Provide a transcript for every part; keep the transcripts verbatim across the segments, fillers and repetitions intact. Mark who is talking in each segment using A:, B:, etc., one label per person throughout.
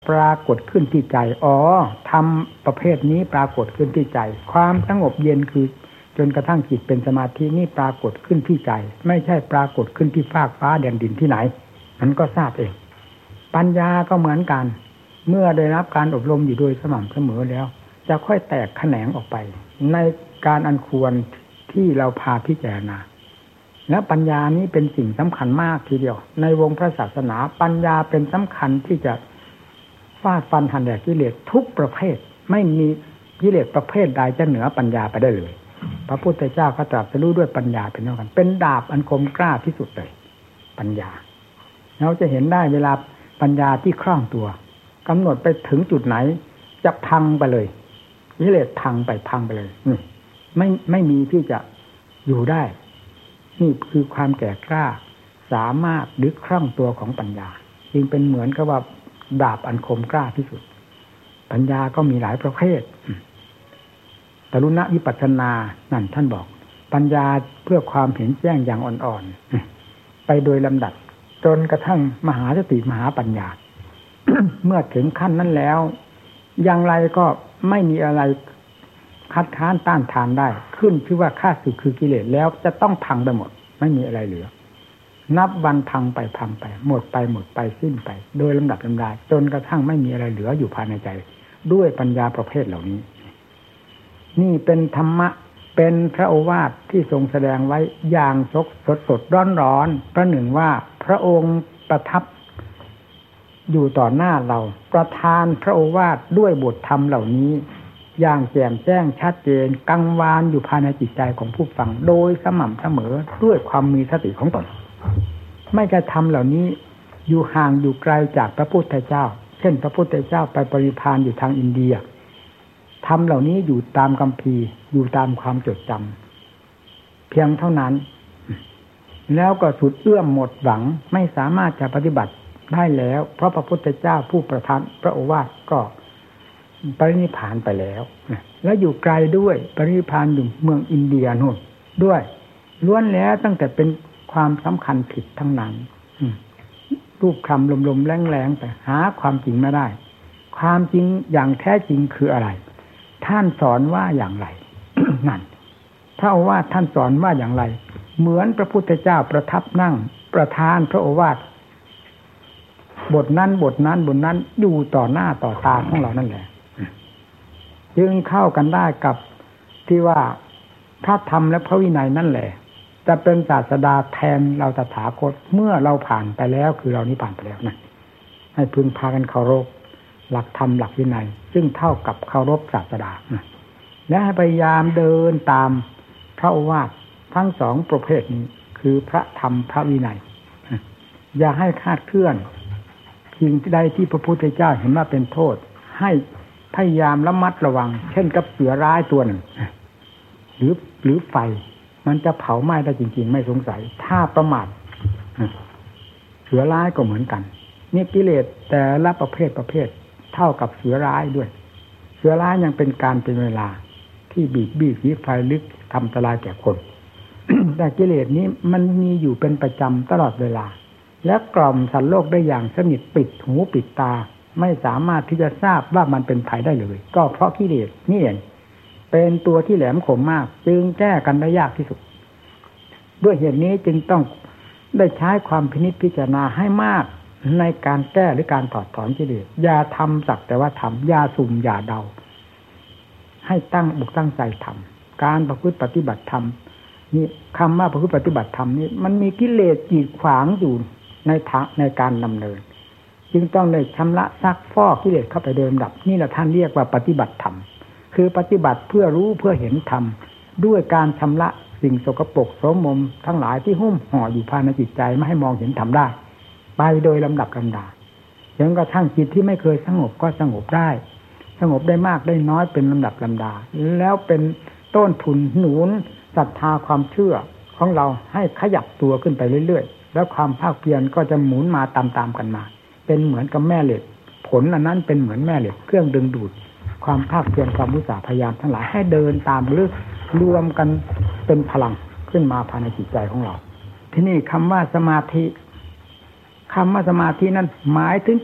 A: ปรากฏขึ้นที่ใจอ๋อธรรมประเภทนี้ปรากฏขึ้นที่ใจความสงบเย็นคือจนกระทั่งจิตเป็นสมาธินี่ปรากฏขึ้นที่ใจไม่ใช่ปรากฏขึ้นที่ฟากฟ้าแดนดินที่ไหนนั้นก็ทราบเองปัญญาก็เหมือนกันเมื่อได้รับการอบรมอยู่โดยสม่ำเสมอแล้วจะค่อยแตกแขนงออกไปในการอันควรที่เราพาพิจารณาและปัญญานี้เป็นสิ่งสำคัญมากทีเดียวในวงพระศาสนาปัญญาเป็นสำคัญที่จะฟาดฟันหันแดกกิเลสทุกประเภทไม่มีกิเลสประเภทใดจะเหนือปัญญาไปได้เลยพระพุทธเจ้าก็ตรัสรู้ด้วยปัญญาเป็นเท่ากันเป็นดาบอันคมกล้าที่สุดเลยปัญญาเราจะเห็นได้เวลาปัญญาที่คล่องตัวกำหนดไปถึงจุดไหนจะพังไปเลยกิเลสพังไปพังไปเลยนี่ไม่ไม่มีที่จะอยู่ได้นี่คือความแก่กล้าสามารถหรือคล่องตัวของปัญญาจึงเป็นเหมือนกับว่าดาบอันคมกล้าที่สุดปัญญาก็มีหลายประเภทตรุณวิปัสสนานั่นท่านบอกปัญญาเพื่อความเห็นแจ้งอย่างอ่อนๆไปโดยลำดับจนกระทั่งมหาสติมหาปัญญา เมื่อถึงขั้นนั้นแล้วอย่างไรก็ไม่มีอะไรคัดค้านต้านทานได้ขึ้นชื่อว่าข้าศึกคือกิเลสแล้วจะต้องพังไปหมดไม่มีอะไรเหลือนับวันพังไปพังไปหมดไปหมดไปสิ้นไปโดยลำดับลำดาจนกระทั่งไม่มีอะไรเหลืออยู่ภายในใจด้วยปัญญาประเภทเหล่านี้นี่เป็นธรรมะเป็นพระโอวาทที่ทรงแสดงไว้อย่างสดสดสดร้อนร้อนประหนึ่งว่าพระองค์ประทับอยู่ต่อหน้าเราประทานพระโอวาทด้วยบทธรรมเหล่านี้อย่างแจ่มแจ้งชัดเจนกังวานอยู่ภายในจิตใจของผู้ฟังโดยสม่ำเสมอด้วยความมีสติของตนไม่กระทำเหล่านี้อยู่ห่างอยู่ไกลจากพระพุทธเจ้าเช่นพระพุทธเจ้าไปปริพานอยู่ทางอินเดียธรรมเหล่านี้อยู่ตามคัมภีร์อยู่ตามความจดจำเพียงเท่านั้นแล้วก็สุดเอื้อมหมดหวังไม่สามารถจะปฏิบัติได้แล้วเพราะพระพุทธเจ้าผู้ประทานพระโอวาทก็ปรินิพพานไปแล้วแล้วอยู่ไกลด้วยปรินิพพานอยู่เมืองอินเดียนู่นด้วยล้วนแล้วตั้งแต่เป็นความสำคัญผิดทั้งนั้นรูปคำลมๆแรงๆแต่หาความจริงไม่ได้ความจริงอย่างแท้จริงคืออะไรท่านสอนว่าอย่างไร นั่นถ้าว่าท่านสอนว่าอย่างไรเหมือนพระพุทธเจ้าประทับนั่งประทานพระโอวาทบทนั้นบทนั้นบทนั้นอยู่ต่อหน้าต่อตาของเรานั่นแหละจึงเข้ากันได้กับที่ว่าพระธรรมและพระวินัยนั่นแหละจะเป็นศาสดาแทนเราตถาคตเมื่อเราผ่านไปแล้วคือเรานี้ผ่านไปแล้วนะให้พึงพากันเคารพหลักธรรมหลักวินัยซึ่งเท่ากับเคารพศาสดานะและให้พยายามเดินตามพระโอวาททั้งสองประเภทนี้คือพระธรรมพระวินัยอย่าให้คลาดเคลื่อนสิ่งใดที่พระพุทธเจ้าเห็นว่าเป็นโทษให้พยายามระมัดระวังเช่นกับเสือร้ายตัวหนึ่งหรือหรือไฟมันจะเผาไหม้ได้จริงๆไม่สงสัยถ้าประมาทเสือร้ายก็เหมือนกันนี่กิเลสแต่ละประเภทประเภทเท่ากับเสือร้ายด้วยเสือร้ายยังเป็นการเป็นเวลาที่บีบบี้ฝีไฟลึกทำอันตรายแก่คน แต่กิเลสนี้มันมีอยู่เป็นประจำตลอดเวลาและกล่อมสัตว์โลกได้อย่างสนิทปิดหูปิดตาไม่สามารถที่จะทราบว่ามันเป็นภัยได้เลยก็เพราะกิเลสนี่เองเป็นตัวที่แหลมคมมากจึงแก้กันได้ยากที่สุดด้วยเหตุนี้จึงต้องได้ใช้ความพินิจพิจารณาให้มากในการแก้หรือการถอดถอนกิเลสอย่าทำสักแต่ว่าทำอย่าสุ่มอย่าเดาให้ตั้งบุกตั้งใจทำการประพฤติปฏิบัติธรรมนี่คำว่าประพฤติปฏิบัติธรรมนี่มันมีกิเลสกีดขวางอยู่ในทางในการดำเนินจึงต้องได้ชำระซักฟอกกิเลสเข้าไปโดยลำดับนี่แหละท่านเรียกว่าปฏิบัติธรรมคือปฏิบัติเพื่อรู้เพื่อเห็นธรรมด้วยการชำระสิ่งสกปรกโสมมทั้งหลายที่หุ้มห่ออยู่ภายในจิตใจไม่ให้มองเห็นธรรมได้ไปโดยลำดับลำดาจนกระทั่งจิตที่ไม่เคยสงบก็สงบได้สงบได้มากได้น้อยเป็นลำดับลำดาแล้วเป็นต้นทุนหนุนศรัทธาความเชื่อของเราให้ขยับตัวขึ้นไปเรื่อยๆแล้วความภาคเพียรก็จะหมุนมาตามๆกันมาเป็นเหมือนกับแม่เหล็กผลอันนั้นเป็นเหมือนแม่เหล็กเครื่องดึงดูดความภาคเพียรความอุตสาห์พยายามทั้งหลายให้เดินตามหรือรวมกันเป็นพลังขึ้นมาภายในจิตใจของเราที่นี่คำว่าสมาธิคำว่าสมาธินั้นหมายถึงจิต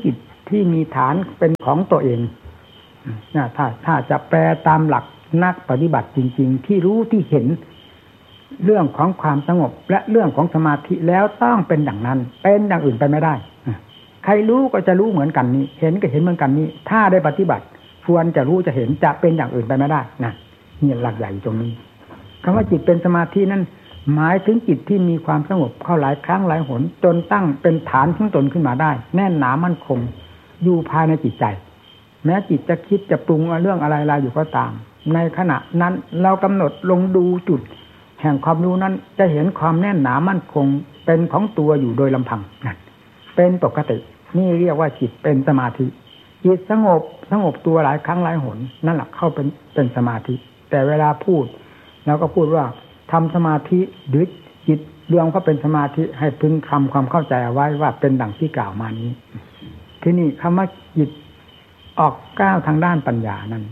A: ที่มีฐานเป็นของตัวเองนะถ้าถ้าจะแปลตามหลักนักปฏิบัติจริงๆที่รู้ที่เห็นเรื่องของความสงบและเรื่องของสมาธิแล้วต้องเป็นอย่างนั้นเป็นอย่างอื่นไปไม่ได้ใครรู้ก็จะรู้เหมือนกันนี้เห็นก็เห็นเหมือนกันนี้ถ้าได้ปฏิบัติควรจะรู้จะเห็นจะเป็นอย่างอื่นไปไม่ได้นะนี่หลักใหญ่ตรงนี้คำว่าจิตเป็นสมาธินั้นหมายถึงจิตที่มีความสงบเข้าหลายครั้งหลายหนจนตั้งเป็นฐานของตนขึ้นมาได้แน่นหนามั่นคงอยู่ภายในจิตใจแม้จิตจะคิดจะปรุงเรื่องอะไรๆอยู่ก็ตามในขณะนั้นเรากำหนดลงดูจุดแห่งความรู้นั้นจะเห็นความแน่นหนามั่นคงเป็นของตัวอยู่โดยลำพังนั่นเป็นปกตินี่เรียกว่าจิตเป็นสมาธิจิตสงบสงบตัวหลายครั้งหลายหนนั่นแหละเข้าเป็นเป็นสมาธิแต่เวลาพูดเราก็พูดว่าทำสมาธิหรือจิตรวมก็เป็นสมาธิให้พึงทำความเข้าใจเอาไว้ว่าเป็นดังที่กล่าวมานี้ที่นี่คำว่าจิตออกก้าวทางด้านปัญญานั้น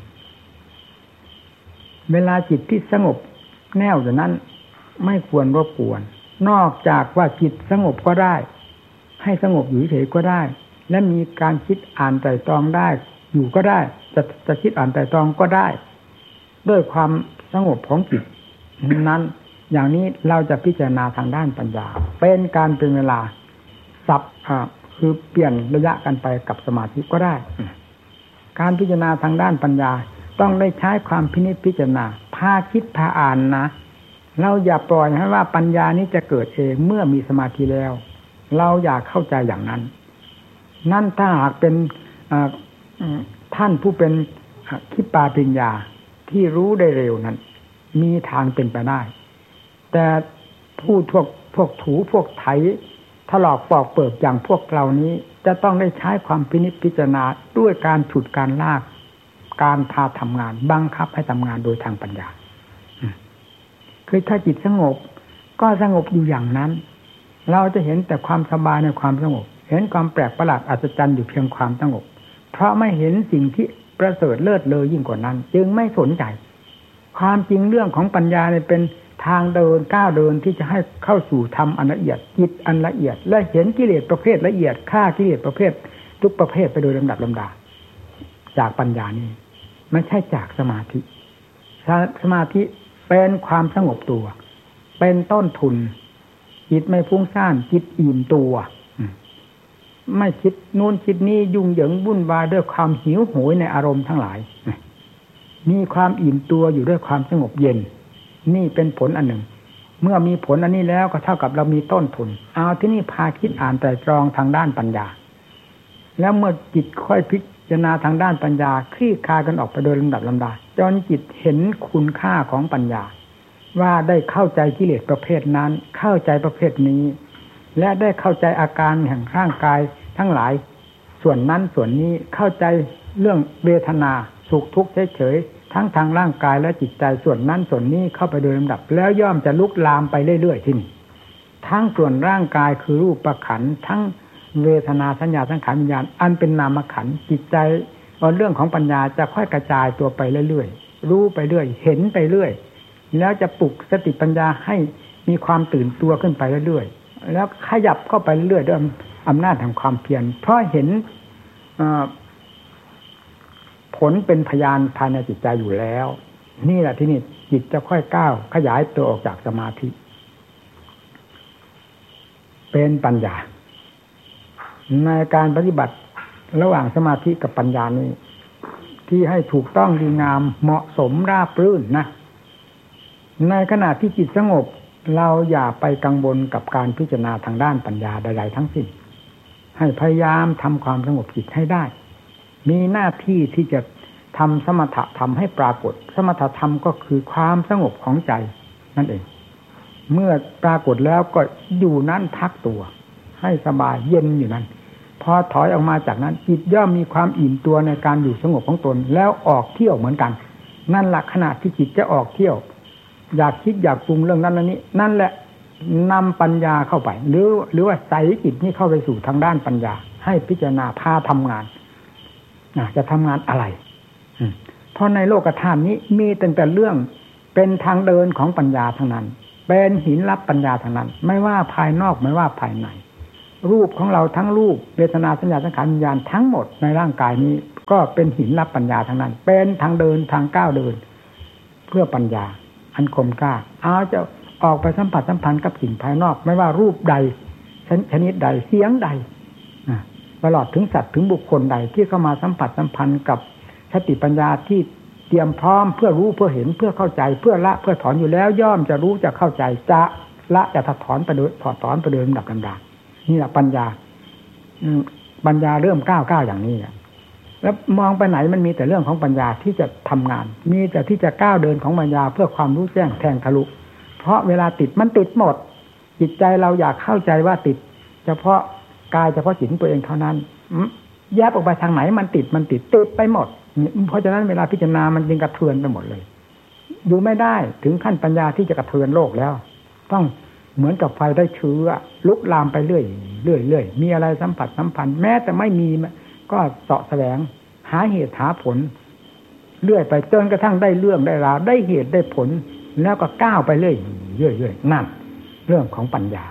A: เวลาจิตที่สงบแน่วอย่างนั้นไม่ควรรบกวนนอกจากว่าจิตสงบก็ได้ให้สงบอยู่เฉยก็ได้และมีการคิดอ่านไตร่ตรองได้อยู่ก็ได้จะจะคิดอ่านไตร่ตรองก็ได้ด้วยความสงบของจิตนั้นอย่างนี้เราจะพิจารณาทางด้านปัญญาเป็นการเป็นเวลาสับอ่าคือเปลี่ยนระยะกันไปกับสมาธิก็ได้การพิจารณาทางด้านปัญญาต้องได้ใช้ความพินิจพิจารณาพาคิดพาอ่านนะเราอย่าปล่อยให้ว่าปัญญานี้จะเกิดเองเมื่อมีสมาธิแล้วเราอยากเข้าใจอย่างนั้นนั่นถ้าหากเป็นท่านผู้เป็นคิปปาปัญญาที่รู้ได้เร็วนั้นมีทางเป็นไปได้แต่ผู้พวกพวกถูพวกไถถลอกปอกเปิกอย่างพวกเรานี้จะต้องได้ใช้ความพินิจพิจารณาด้วยการฉุดการลากการพาทำงานบังคับให้ทำงานโดยทางปัญญาคือถ้าจิตสงบก็สงบอยู่อย่างนั้นเราจะเห็นแต่ความสบายในความสงบเห็นความแปลกประหลาดอัศจรรย์อยู่เพียงความสงบเพราะไม่เห็นสิ่งที่ประเสริฐเลิศเลอยิ่งกว่านั้นจึงไม่สนใจความจริงเรื่องของปัญญาเนี่ยเป็นทางเดินก้าวเดินที่จะให้เข้าสู่ธรรมอันละเอียดจิตอันละเอียดและเห็นกิเลสประเภทละเอียดฆ่ากิเลสประเภททุกประเภทไปโดยลำดับลำดาจากปัญญานี้ไม่ใช่จากสมาธิสมาธิเป็นความสงบตัวเป็นต้นทุนจิตไม่ฟุ้งซ่านจิตอิ่มตัวไม่คิดนู่นคิดนี่ยุ่งเหยิงวุ่นวายด้วยความหิวโหยในอารมณ์ทั้งหลายมีความอิ่มตัวอยู่ด้วยความสงบเย็นนี่เป็นผลอันหนึ่งเมื่อมีผลอันนี้แล้วก็เท่ากับเรามีต้นทุนเอาที่นี่พาคิดอ่านไตร่ตรองทางด้านปัญญาแล้วเมื่อจิตค่อยพิจารณาทางด้านปัญญาคลี่คลายกันออกไปโดยลำดับลำดาจนจิตเห็นคุณค่าของปัญญาว่าได้เข้าใจกิเลสประเภทนั้นเข้าใจประเภทนี้และได้เข้าใจอาการแห่งร่างกายทั้งหลายส่วนนั้นส่วนนี้เข้าใจเรื่องเวทนาสุขทุกข์เฉยๆทั้งทางร่างกายและจิตใจส่วนนั้นส่วนนี้เข้าไปโดยลำดับแล้วย่อมจะลุกลามไปเรื่อยๆที่นี่ทั้งส่วนร่างกายคือรูปขันธ์ทั้งเวทนาสัญญาสังขารวิญญาณอันเป็นนามขันธ์จิตใจเรื่องของปัญญาจะค่อยกระจายตัวไปเรื่อยๆรู้ไปเรื่อยเห็นไปเรื่อยแล้วจะปลุกสติปัญญาให้มีความตื่นตัวขึ้นไปเรื่อยๆแล้วขยับเข้าไปเรื่อยๆด้วยอำนาจแห่งความเพียรเพราะเห็นผลเป็นพยานภายในจิตใจอยู่แล้วนี่แหละที่นี่จิตจะค่อยก้าวขยายตัวออกจากสมาธิเป็นปัญญาในการปฏิบัติระหว่างสมาธิกับปัญญานี้ที่ให้ถูกต้องดีงามเหมาะสมราบรื่นนะในขณะที่จิตสงบเราอย่าไปกังวลกับการพิจารณาทางด้านปัญญาใดๆทั้งสิ้นให้พยายามทำความสงบจิตให้ได้มีหน้าที่ที่จะทำสมถะธรรมให้ปรากฏสมถะธรรมก็คือความสงบของใจนั่นเองเมื่อปรากฏแล้วก็อยู่นั้นพักตัวให้สบายเย็นอยู่นั้นพอถอยออกมาจากนั้นจิตย่อมมีความอิ่มตัวในการอยู่สงบของตนแล้วออกเที่ยวเหมือนกันนั่นแหละขณะที่จิตจะออกเที่ยวอยากคิดอยากปรุงเรื่องนั้นแล้วนี้นั่นแหละนำปัญญาเข้าไปหรือหรือว่าใส่จิตนี้เข้าไปสู่ทางด้านปัญญาให้พิจารณาพาทำงานจะทำงานอะไรเพราะในโลกธาตุนี้มีแต่แต่เรื่องเป็นทางเดินของปัญญาทั้งนั้นเป็นหินรับปัญญาทั้งนั้นไม่ว่าภายนอกไม่ว่าภายในรูปของเราทั้งรูปเวทนาสัญญาสังขารวิญญาณทั้งหมดในร่างกายนี้ก็เป็นหินรับปัญญาทั้งนั้นเป็นทางเดินทางก้าวเดินเพื่อปัญญาอันคมกล้าเอาจะออกไปสัมผัสสัมพันธ์กับสิ่งภายนอกไม่ว่ารูปใดชนิดใดเสียงใดตลอดถึงสัตว์ถึงบุคคลใดที่เข้ามาสัมผัสสัมพันธ์กับสติปัญญาที่เตรียมพร้อมเพื่อรู้เพื่อเห็นเพื่อเข้าใจเพื่อละเพื่อถอนอยู่แล้วย่อมจะรู้จะเข้าใจจะละจะถอนไปโดยถอดถอนไปโดยลำดับลำดานี่แหละปัญญาปัญญาเริ่มก้าวก้าวอย่างนี้แล้วมองไปไหนมันมีแต่เรื่องของปัญญาที่จะทำงานมีแต่ที่จะก้าวเดินของปัญญาเพื่อความรู้แจ้งแทงทะลุเพราะเวลาติดมันติดหมดจิตใจเราอยากเข้าใจว่าติดเฉพาะกายเฉพาะจิตตัวเองเท่านั้นแยกออกไปทางไหนมันติดมันติดติดไปหมดเพราะฉะนั้นเวลาพิจารณามันจึงกระเทือนไปหมดเลยอยู่ไม่ได้ถึงขั้นปัญญาที่จะกระเทือนโลกแล้วต้องเหมือนกับไฟได้เชื้อลุกลามไปเรื่อยเรื่อยเรื่อยมีอะไรสัมผัสสัมพันธ์แม้แต่ไม่มีก็เสาะแสวงหาเหตุหาผลเรื่อยไปจนกระทั่งได้เรื่องได้ราวได้เหตุได้ผลแล้วก็ก้าวไปเรื่อยเรื่อยเรื่อยนั่นเรื่องของปัญญา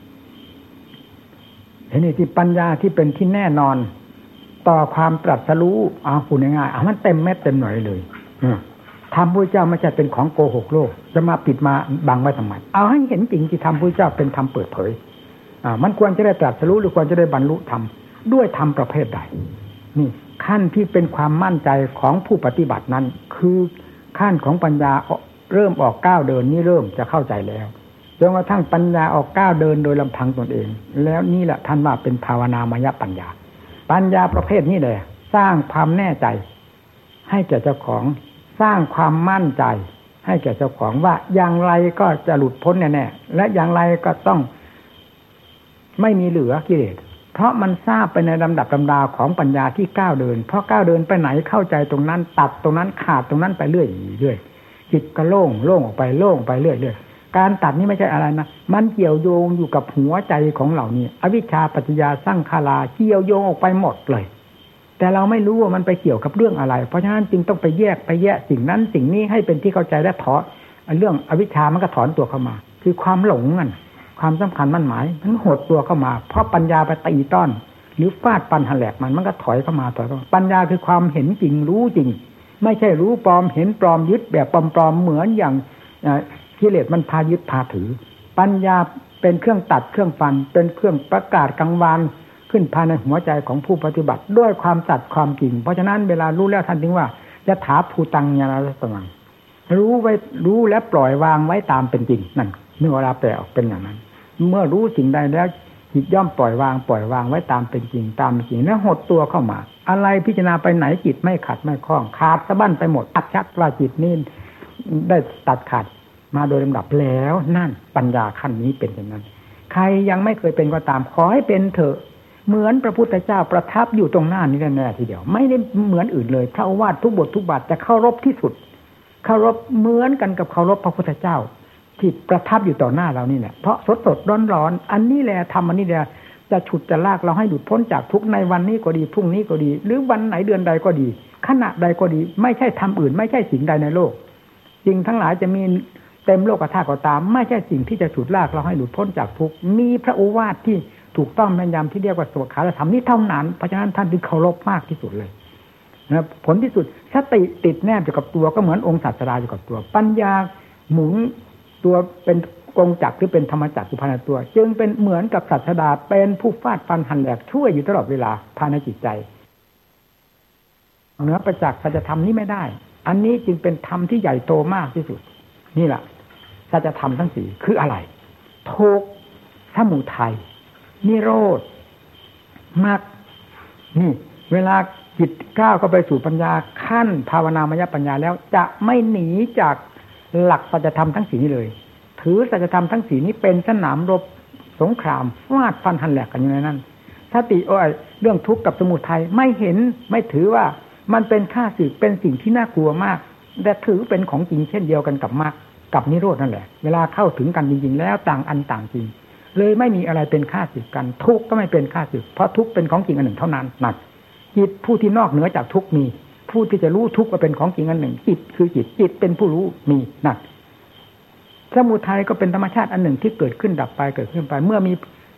A: เห็นไหมที่ปัญญาที่เป็นที่แน่นอนต่อความตรัสรู้เอาพูดง่ายๆเอามันเต็มเม็ดเต็มหน่วยเลยธรรมพระเจ้าไม่ใช่เป็นของโกหกโลกจะมาปิดมาบังไว้ทำไมเอาให้เห็นจริงที่ธรรมพระเจ้าเป็นธรรมเปิดเผยอ่ามันควรจะได้ตรัสรู้หรือควรจะได้บรรลุธรรมด้วยธรรมประเภทใดนี่ขั้นที่เป็นความมั่นใจของผู้ปฏิบัตินั้นคือขั้นของปัญญาเริ่มออกก้าวเดินนี่เริ่มจะเข้าใจแล้วจนกระทั่งปัญญาออกก้าวเดินโดยลำพังตนเองแล้วนี่แหละท่านว่าเป็นภาวนามยปัญญาปัญญาประเภทนี้เลยสร้างความแน่ใจให้แก่เจ้าของสร้างความมั่นใจให้แก่เจ้าของว่าอย่างไรก็จะหลุดพ้นแน่ๆและอย่างไรก็ต้องไม่มีเหลือกิเลสเพราะมันทราบไปในลำดับลำดาของปัญญาที่ก้าวเดินเพราะก้าวเดินไปไหนเข้าใจตรงนั้นตัดตรงนั้นขาดตรงนั้นไปเรื่อยเรื่อยจิตก็โล่งโล่งออกไปโล่งไปเรื่อยเรื่อยการตัดนี่ไม่ใช่อะไรนะมันเกี่ยวโยงอยู่กับหัวใจของเหล่านี้อวิชชาปัจจยาสร้างคาราเกี่ยวโยงออกไปหมดเลยแต่เราไม่รู้ว่ามันไปเกี่ยวกับเรื่องอะไรเพราะฉะนั้นจึงต้องไปแยกไปแยกสิ่งนั้นสิ่งนี้ให้เป็นที่เข้าใจและถอนเรื่องอวิชชามันก็ถอนตัวเข้ามาคือความหลงนั่นความสำคัญมั่นหมายมันหดตัวเข้ามาเพราะปัญญาไปตีต้อนหรือฟาดปันหันแหลกมันมันก็ถอยเข้ามาถอยเข้ามาปัญญาคือความเห็นจริงรู้จริงไม่ใช่รู้ปลอมเห็นปลอมยึดแบบปลอมๆเหมือนอย่างกิเลสมันพายึดพาถือปัญญาเป็นเครื่องตัดเครื่องฟันเป็นเครื่องประกาศกังวานขึ้นภายในหัวใจของผู้ปฏิบัติด้วยความตัดความจริงเพราะฉะนั้นเวลารู้แล้วท่านจึงว่าจะถาภูตังญาณรัตนังรู้ไว้รู้และปล่อยวางไว้ตามเป็นจริงนั่นเมื่อเวลาแปลออกเป็นอย่างนั้นเมื่อรู้สิ่งใดแล้วจิตย่อมปล่อยวางปล่อยวางไว้ตามเป็นจริงตามเป็นจริงแล้วหดตัวเข้ามาอะไรพิจารณาไปไหนจิตไม่ขัดไม่คล้องขาดสะบั้นไปหมดอัดชัดว่าจิตนี่ได้ตัดขาดมาโดยลำดับแล้วนั่นปัญญาขั้นนี้เป็นอย่างนั้นใครยังไม่เคยเป็นก็ตามขอให้เป็นเถอะเหมือนพระพุทธเจ้าประทับอยู่ตรงหน้านี้แน่ๆทีเดียวไม่ได้เหมือนอื่นเลยพระโอวาททุกบททุกบาทจะเคารพที่สุดเคารพเหมือนกันกับเคารพพระพุทธเจ้าที่ประทับอยู่ต่อหน้าเรานี่แหละเพราะสดสดร้อนร้อนอันนี้แหละทำอันนี้แหละจะฉุดจะลากเราให้หลุดพ้นจากทุกข์ในวันนี้ก็ดีพรุ่งนี้ก็ดีหรือวันไหนเดือนใดก็ดีขณะใดก็ดีไม่ใช่ทำอื่นไม่ใช่สิ่งใดในโลกสิ่งทั้งหลายจะมีเต็มโลกธาตุก็ตามไม่ใช่สิ่งที่จะฉุดลากเราให้หลุดพ้นจากทุกข์มีพระโอวาทที่ถูกต้องแม่นยำที่เรียกว่าสวดขาธรรมนี้เท่านั้นเพราะฉะนั้นท่านจึงเคารพมากที่สุดเลยนะผลที่สุดสติติดแนบอยู่กับตัวก็เหมือนองค์ศาสดาอยู่กับตัวปัญญาหมุนตัวเป็นกงจักรหรือเป็นธรรมจักรอยู่ภายในตัวจึงเป็นเหมือนกับศาสดาเป็นผู้ฟาดฟันหันแหลกช่วยอยู่ตลอดเวลาภายในจิตใจเหนือประจักษ์สัจธรรมนี้ไม่ได้อันนี้จึงเป็นธรรมที่ใหญ่โตมากที่สุดนี่แหละสัจธรรมทั้งสี่คืออะไรทุกข์สมุทัยนิโรธมรรคนี่เวลาจิตก้าวเข้าไปสู่ปัญญาขั้นภาวนามยปัญญาแล้วจะไม่หนีจากหลักสัจธรรมทั้งสี่นี้เลยถือสัจธรรมทั้งสี่นี้เป็นสนามรบสงครามฟาดฟันหันแหลกกันอยู่ในนั้นสติโอ้ยเรื่องทุกข์กับสมุทัยไม่เห็นไม่ถือว่ามันเป็นข้าศึกเป็นสิ่งที่น่ากลัวมากแต่ถือเป็นของจริงเช่นเดียวกันกับมรรคกับนิโรธนั่นแหละเวลาเข้าถึงกันจริงๆแล้วต่างอันต่างจริงเลยไม่มีอะไรเป็นข้าศึกกันทุกข์ก็ไม่เป็นข้าศึกเพราะทุกข์เป็นของจริงอันหนึ่งเท่านั้นนั่นจิตผู้ที่นอกเหนือจากทุกข์มีผู้ที่จะรู้ทุกข์ว่าเป็นของจริงอันหนึ่งจิตคือจิตจิตเป็นผู้รู้มีนั่นสมุทัยก็เป็นธรรมชาติอันหนึ่งที่เกิดขึ้นดับไปเกิดขึ้นไปเมื่อมี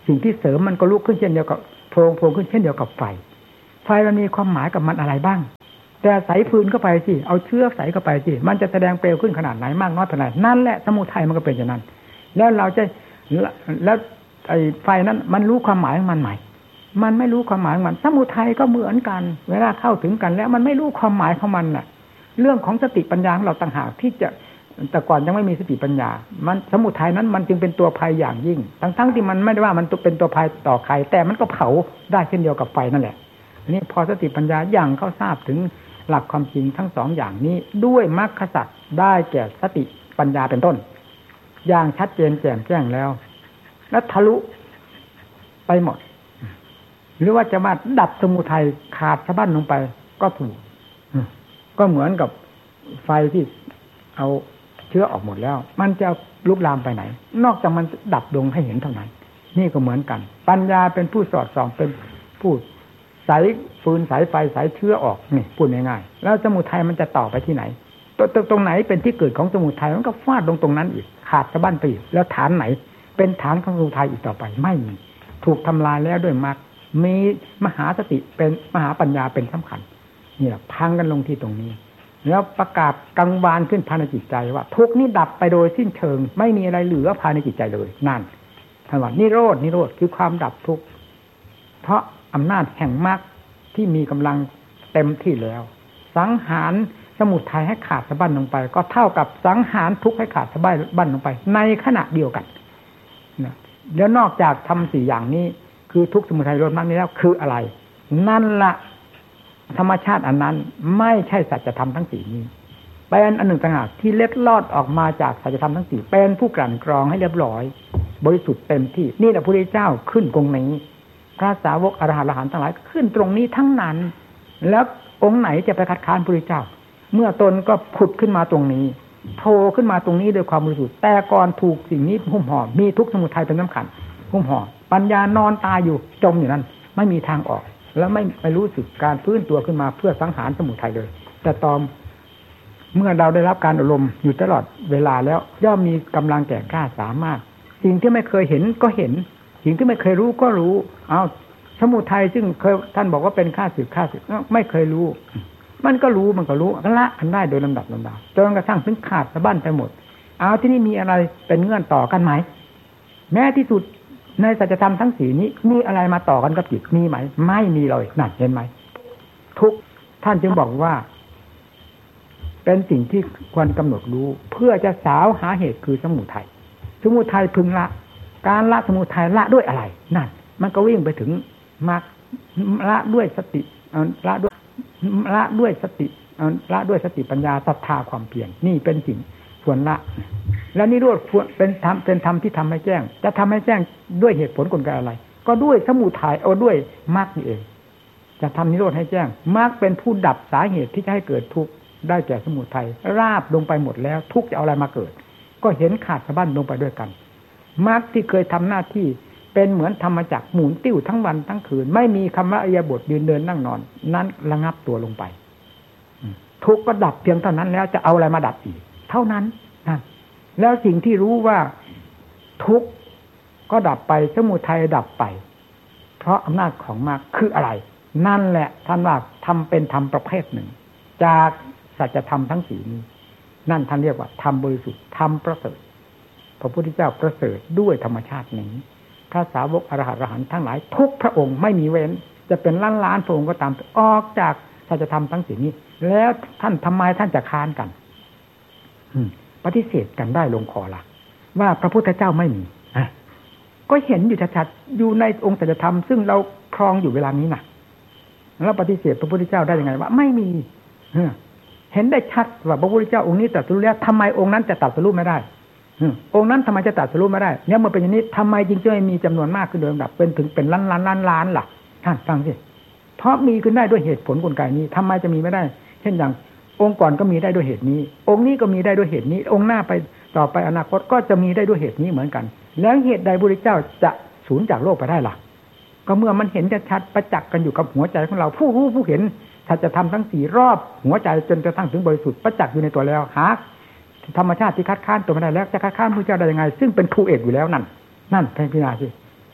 A: สิ่งที่เสริมมันก็ลุกขึ้นเช่นเดียวกับโพรงโพรงขึ้นเช่นเดียวกับไฟไฟมันมีความหมายกับมันอะไรบ้างแต่ใส่ฟืนเข้าไปสิเอาเชื้อใส่เข้าไปสิมันจะแสดงเปลวขึ้นขนาดไหนมากน้อยเท่าไหร่นั่นแหละสมุทัยมันก็เป็นอย่างนั้นแล้วเราจะแล้วไอ้ไฟนั้นมันรู้ความหมายของมันไหมมันไม่รู้ความหมายของมันสมุทัยก็เหมือนกันเวลาเข้าถึงกันแล้วมันไม่รู้ความหมายของมันน่ะเรื่องของสติปัญญาของเราต่างหากที่จะแต่ก่อนยังไม่มีสติปัญญามันสมุทัยนั้นมันจึงเป็นตัวภัยอย่างยิ่งทั้งๆที่มันไม่ได้ว่ามันเป็นตัวภัยต่อใครแต่มันก็เผาได้เช่นเดียวกับไฟนั่นแหละนี่พอสติปัญญาอย่างเข้าทราบถึงหลักความจริงทั้งสองอย่างนี้ด้วยมรรคสัจได้แก่สติปัญญาเป็นต้นอย่างชัดเจนแจ่มแจ้งแล้วแล้วทะลุไปหมดหรือว่าจะมาดับสมุทัยขาดสะบั้นลงไปก็ถูกก็เหมือนกับไฟที่เอาเชื้อออกหมดแล้วมันจะลุกลามไปไหนนอกจากมันดับลงให้เห็นเท่านั้นนี่ก็เหมือนกันปัญญาเป็นผู้สอดส่องเป็นผู้สายฟืนสายไฟสายเชื้อออกนี่พูดง่ายๆแล้วสมุทัยมันจะต่อไปที่ไหนตรงตรงไหนเป็นที่เกิดของสมุทัยมันก็ฟาดลงตรงนั้นอีกขาดสะบั้นไปอีกแล้วฐานไหนเป็นฐานของสมุทัยอีกต่อไปไม่มีถูกทำลายแล้วด้วยมรรคมีมหาสติเป็นมหาปัญญาเป็นสำคัญนี่แหละพังกันลงที่ตรงนี้แล้วประกาศกังวานขึ้นภายในจิตใจว่าทุกข์นี้ดับไปโดยสิ้นเชิงไม่มีอะไรเหลือภายในจิตใจเลยนั่นท่านว่านิโรธนิโรธคือความดับทุกข์เพราะอำนาจแห่งมรรคที่มีกำลังเต็มที่แล้วสังหารสมุทัยให้ขาดสะบั้นลงไปก็เท่ากับสังหารทุกข์ให้ขาดสะบั้นลงไปในขณะเดียวกันนะแล้วนอกจากทำสี่อย่างนี้คือทุกข์สมุทัยนิโรธมรรคนี้แล้วคืออะไรนั่นละธรรมชาติอันนั้นไม่ใช่สัจธรรมทั้งสี่นี้เป็นอันหนึ่งต่างหากที่เล็ดลอดออกมาจากสัจธรรมทั้งสี่เป็นผู้กลั่นกรองให้เรียบร้อยบริสุทธิ์เต็มที่นี่แหละพระพุทธเจ้าขึ้นตรงนี้พระสาวกอรหันต์อรหันต์ทั้งหลายขึ้นตรงนี้ทั้งนั้นแล้วองค์ไหนจะไปคัดค้านพระพุทธเจ้าเมื่อตนก็ผุดขึ้นมาตรงนี้โผล่ขึ้นมาตรงนี้โดยความบริสุทธิ์แต่ก่อนถูกสิ่งนี้หุ้มห่อมีทุกข์สมุทัยเป็นสำคัญหุ้มห่อปัญญานอนตายอยู่จมอยู่นั้นไม่มีทางออกแล้วไม่ไม่รู้สึกการฟื้นตัวขึ้นมาเพื่อสังหารสมุทัยเลยแต่ตอนเมื่อเราได้รับการอบรมอยู่ตลอดเวลาแล้วย่อมมีกำลังแก่กล้าสามารถสิ่งที่ไม่เคยเห็นก็เห็นสิ่งที่ไม่เคยรู้ก็รู้เอาสมุทัยซึ่งเคยท่านบอกว่าเป็นข้าศึกข้าศึกไม่เคยรู้มันก็รู้มันก็รู้ละกันได้โดยลำดับลำดับจนกระทั่งถึงขาดสะบั้นไปหมดเอาที่นี่มีอะไรเป็นเงื่อนต่อกันไหมแม้ที่สุดในสัจธรรมทั้งสี่นี้มีอะไรมาต่อกันกับจิตมีไหมไม่มีเลยนั่นเห็นไหมทุกท่านจึงบอกว่าเป็นสิ่งที่ควรกำหนดรู้เพื่อจะสาวหาเหตุคือสมุทัยสมุทัยพึงละการละสมุทัยละด้วยอะไรนั่นมันก็วิ่งไปถึงมรรคละด้วยสติละด้วยละด้วยสติละด้วยสติปัญญาศรัทธาความเพียรนี่เป็นสิ่งควรละและนิโรธเป็นธรรมเป็นธรรมที่ทำให้แจ้งจะทำให้แจ้งด้วยเหตุผลกลไกอะไรก็ด้วยสมุทัยเอาด้วยมรรคนี่เองจะทำนิโรธให้แจ้งมรรคเป็นผู้ดับสาเหตุที่จะให้เกิดทุกข์ได้แก่สมุทัยราบลงไปหมดแล้วทุกข์จะเอาอะไรมาเกิดก็เห็นขาดสะบั้นลงไปด้วยกันมรรคที่เคยทำหน้าที่เป็นเหมือนธรรมจักรหมุนติ้วทั้งวันทั้งคืนไม่มีคำว่าอิริยาบถยืนเดินนั่งนอนนั้นระงับตัวลงไปทุกข์ก็ดับเพียงเท่านั้นแล้วจะเอาอะไรมาดับอีกเท่านั้นนะแล้วสิ่งที่รู้ว่าทุกข์ก็ดับไปสมุทัยดับไปเพราะอำนาจของมรรคคืออะไรนั่นแหละท่านว่าทำเป็นธรรมประเภทหนึ่งจากสัจธรรมทั้งสี่นี้นั่นท่านเรียกว่าธรรมบริสุทธิ์ธรรมประเสริฐพระพุทธเจ้าประเสริฐด้วยธรรมชาตินี้พระสาวกอรหันต์อรหันต์ทั้งหลายทุกพระองค์ไม่มีเว้นจะเป็นล้านล้านพระองค์ก็ตามออกจากสัจธรรมทั้งสี่นี้แล้วท่านทำไมท่านจะค้านกันปฏิเสธกันได้ลงคอละว่าพระพุทธเจ้าไม่มีก็เห็นอยู่ชัดๆอยู่ในองค์สัจธรรมซึ่งเราครองอยู่เวลานี้นะแล้วปฏิเสธพระพุทธเจ้าได้ยังไงว่าไม่มีเห็นได้ชัดว่าพระพุทธเจ้าองค์นี้ตรัสรู้แล้วทำไมองค์นั้นจะตรัสรู้ไม่ได้องค์นั้นทำไมจะตรัสรู้ไม่ได้เนี่ยเมื่อเป็นอย่างนี้ทำไมจริงจะไม่มีจำนวนมากขึ้นโดยลำดับเป็นถึงเป็นล้านล้านล้านล้านล่ะท่านฟังสิเพราะมีขึ้นได้ด้วยเหตุผลกลไกนี้ทำไมจะมีไม่ได้เช่นอย่างองค์ก่อนก็มีได้ด้วยเหตุนี้องค์นี้ก็มีได้ด้วยเหตุนี้องค์หน้าไปต่อไปอนาคตก็จะมีได้ด้วยเหตุนี้เหมือนกันแล้วเหตุใดพระพุทธเจ้าจะสูญจากโลกไปได้ล่ะก็เมื่อมันเห็นชัดๆประจักษ์กันอยู่กับหัวใจของเราผู้รู้ผู้เห็นถ้าจะทำทั้งสี่รอบหัวใจจนกระทั่งถึงบริสุทธิ์ประจักษ์อยู่ในตัวแล้วหาธรรมชาติที่คัดค้านตัวไม่ได้แล้วจะคัดค้านพระเจ้าได้ยังไงซึ่งเป็นครูเอกอยู่แล้วนั่นนั่นพิจารณาสิ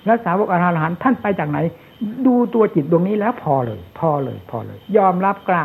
A: แล้วสาวกอรหันต์ท่านไปจากไหนดูตัวจิตดวงนี้แล้วพอเลยพอเลยพอเลยยอมรับกล้า